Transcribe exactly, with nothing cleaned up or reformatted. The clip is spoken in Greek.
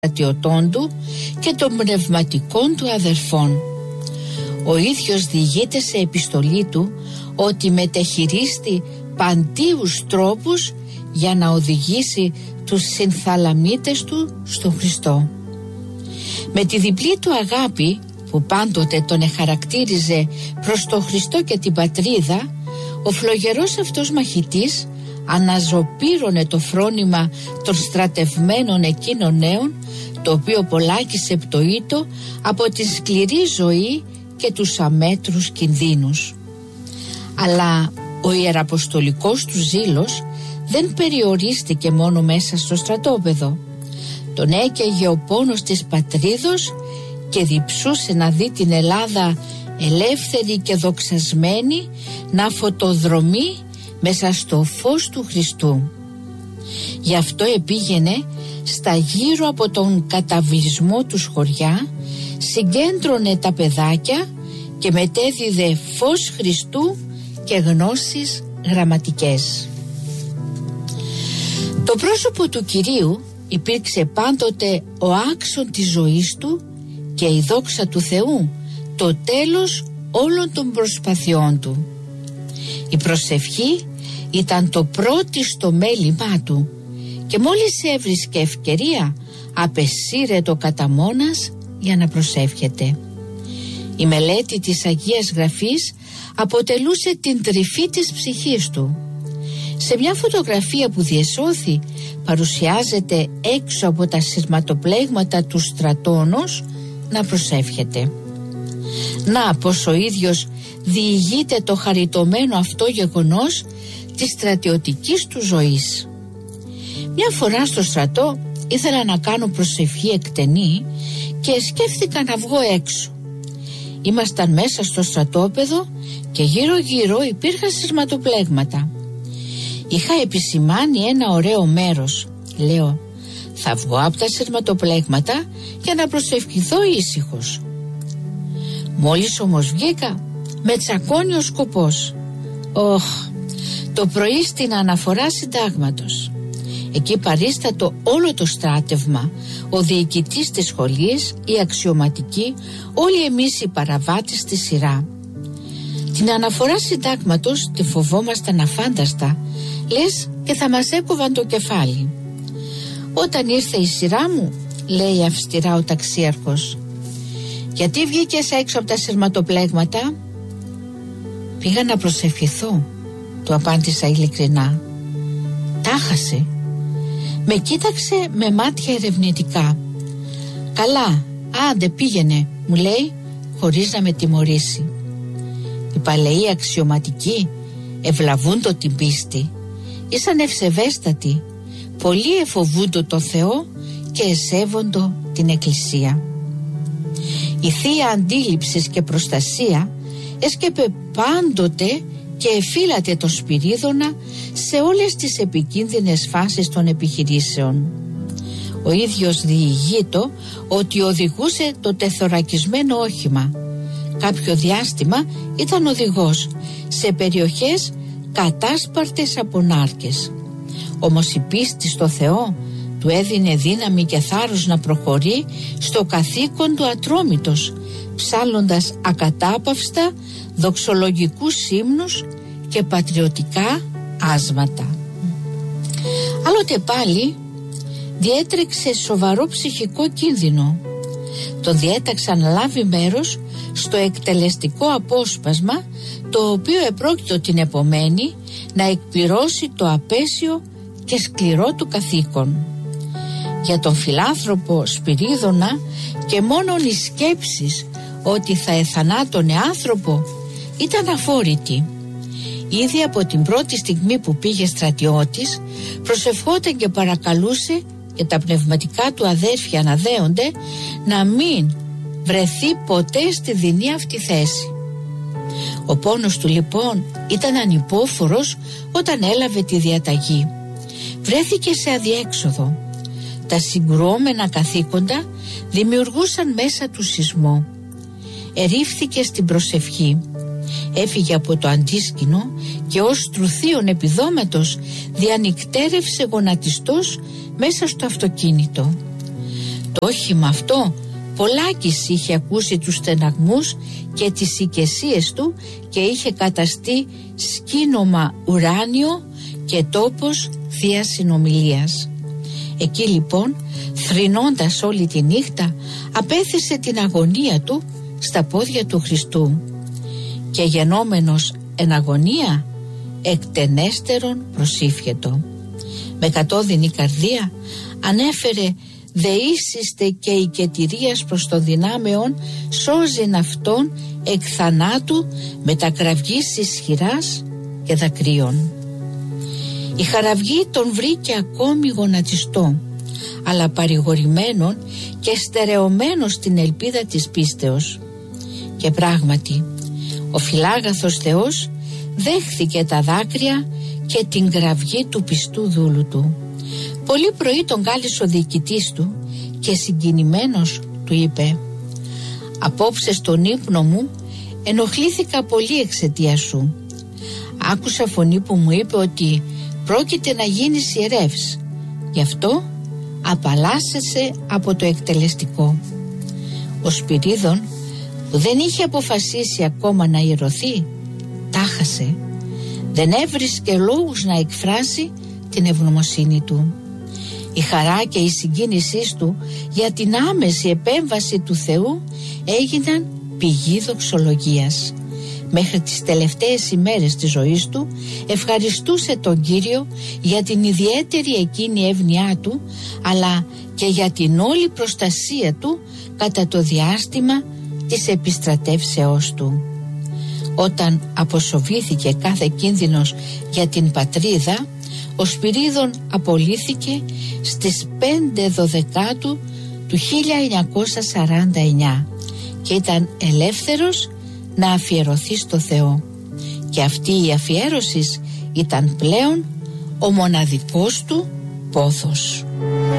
στρατιωτών του και των πνευματικών του αδερφών. Ο ίδιος διηγείται σε επιστολή του ότι μετεχειρίστη παντίους τρόπους για να οδηγήσει τους συνθαλαμίτες του στον Χριστό. Με τη διπλή του αγάπη που πάντοτε τον εχαρακτήριζε προς τον Χριστό και την πατρίδα, ο φλογερός αυτός μαχητής αναζωπήρωνε το φρόνημα των στρατευμένων εκείνων νέων, το οποίο πολλάκισε πτωείτο από τη σκληρή ζωή και τους αμέτρους κινδύνους. Αλλά ο ιεραποστολικός του ζήλος δεν περιορίστηκε μόνο μέσα στο στρατόπεδο. Τον έκαιγε ο πόνος της πατρίδος και διψούσε να δει την Ελλάδα ελεύθερη και δοξασμένη να φωτοδρομεί μέσα στο φως του Χριστού. Γι' αυτό επήγαινε στα γύρω από τον καταβλισμό του χωριά, συγκέντρωνε τα παιδάκια και μετέδιδε φως Χριστού και γνώσεις γραμματικές. Το πρόσωπο του Κυρίου υπήρξε πάντοτε ο άξον της ζωής του και η δόξα του Θεού το τέλος όλων των προσπαθειών του. Η προσευχή ήταν το πρώτιστο μέλημά του και μόλις έβρισκε ευκαιρία απεσύρε το κατά μόνας για να προσεύχεται. Η μελέτη της Αγίας Γραφής αποτελούσε την τρυφή της ψυχής του. Σε μια φωτογραφία που διεσώθη παρουσιάζεται έξω από τα σειρματοπλέγματα του στρατώνος να προσεύχεται. Να πως ο ίδιος διηγείται το χαριτωμένο αυτό γεγονός της στρατιωτικής του ζωής. Μια φορά στο στρατό ήθελα να κάνω προσευχή εκτενή και σκέφτηκα να βγω έξω. Ήμασταν μέσα στο στρατόπεδο και γύρω γύρω υπήρχαν σειρματοπλέγματα. Είχα επισημάνει ένα ωραίο μέρος. Λέω, θα βγω από τα σειρματοπλέγματα για να προσευχηθώ ήσυχος. Μόλις όμως βγήκα, με τσακώνει ο σκοπός. Ωχ, το πρωί στην αναφορά συντάγματος. Εκεί παρίστατο όλο το στράτευμα, ο διοικητής της σχολής, οι αξιωματικοί, όλοι εμείς οι παραβάτες στη σειρά. Την αναφορά συντάγματος τη φοβόμασταν αφάνταστα, λες και θα μας έκοβαν το κεφάλι. Όταν ήρθε η σειρά μου, λέει αυστηρά ο ταξίαρχος, γιατί βγήκες έξω από τα σειρματοπλέγματα? Πήγα να προσευχηθώ, του απάντησα ειλικρινά. Τάχασε. Με κοίταξε με μάτια ερευνητικά. Καλά, άντε πήγαινε, μου λέει, χωρίς να με τιμωρήσει. Οι παλαιοί αξιωματικοί ευλαβούντο την πίστη, ήσαν ευσεβέστατοι, πολλοί εφοβούντο το Θεό και εσέβοντο την Εκκλησία. Η θεία αντίληψης και προστασία έσκεπε πάντοτε και εφύλατε το Σπυρίδωνα σε όλες τις επικίνδυνες φάσεις των επιχειρήσεων. Ο ίδιος διηγείτο ότι οδηγούσε το τεθωρακισμένο όχημα. Κάποιο διάστημα ήταν οδηγός σε περιοχές κατάσπαρτες από νάρκες. Όμως η πίστη στο Θεό του έδινε δύναμη και θάρρος να προχωρεί στο καθήκον του ατρόμητος, ψάλλοντας ακατάπαυστα δοξολογικούς ύμνους και πατριωτικά άσματα. Άλλοτε πάλι διέτρεξε σοβαρό ψυχικό κίνδυνο. Τον διέταξαν να λάβει μέρος στο εκτελεστικό απόσπασμα, το οποίο επρόκειτο την επομένη να εκπληρώσει το απέσιο και σκληρό του καθήκον. Για τον φιλάνθρωπο Σπυρίδωνα και μόνον οι σκέψεις ότι θα εθανάτωνε άνθρωπο ήταν αφόρητη. Ήδη από την πρώτη στιγμή που πήγε στρατιώτης προσευχόταν και παρακαλούσε και τα πνευματικά του αδέρφια να δέονται να μην βρεθεί ποτέ στη δεινή αυτή θέση. Ο πόνος του λοιπόν ήταν ανυπόφορος όταν έλαβε τη διαταγή. Βρέθηκε σε αδιέξοδο. Τα συγκρουόμενα καθήκοντα δημιουργούσαν μέσα του σεισμό. Ερήφθηκε στην προσευχή. Έφυγε από το αντίσκηνο και ως τρουθίον επιδόματος διανυκτέρευσε γονατιστός μέσα στο αυτοκίνητο. Το όχημα αυτό πολλάκις είχε ακούσει τους στεναγμούς και τις οικεσίες του και είχε καταστεί σκήνομα ουράνιο και τόπος θείας συνομιλίας. Εκεί λοιπόν, θρηνώντας όλη τη νύχτα, απέθεσε την αγωνία του στα πόδια του Χριστού και γενόμενος εν αγωνία εκτενέστερον προσήφιετο. Με κατώδυνη καρδία ανέφερε «Δεήσιστε και οικετηρίας προς το δυνάμεον σώζειν αυτόν εκ θανάτου με τα κραυγής ισχυράς και δακρύων». Η χαραυγή τον βρήκε ακόμη γονατιστό, αλλά παρηγορημένον και στερεωμένο στην ελπίδα της πίστεως. Και πράγματι, ο φιλάγαθος Θεός δέχθηκε τα δάκρυα και την κραυγή του πιστού δούλου του. Πολύ πρωί τον κάλεσε ο διοικητής του και συγκινημένος του είπε «Απόψε στον ύπνο μου ενοχλήθηκα πολύ εξαιτία σου. Άκουσα φωνή που μου είπε ότι πρόκειται να γίνεις ιερεύς, γι' αυτό απαλλάσσεσαι από το εκτελεστικό». Ο Σπυρίδων, που δεν είχε αποφασίσει ακόμα να ιερωθεί, τάχασε. Δεν έβρισκε λόγους να εκφράσει την ευγνωμοσύνη του. Η χαρά και η συγκίνησή του για την άμεση επέμβαση του Θεού έγιναν πηγή δοξολογίας. Μέχρι τις τελευταίες ημέρες της ζωής του ευχαριστούσε τον Κύριο για την ιδιαίτερη εκείνη εύνοιά του, αλλά και για την όλη προστασία του κατά το διάστημα της επιστρατεύσεώς του. Όταν αποσοβήθηκε κάθε κίνδυνος για την πατρίδα, ο Σπυρίδων απολύθηκε στις πέντε Δωδεκάτου του χίλια εννιακόσια σαράντα εννιά και ήταν ελεύθερος να αφιερωθεί στο Θεό. Και αυτή η αφιέρωση ήταν πλέον ο μοναδικός του πόθος.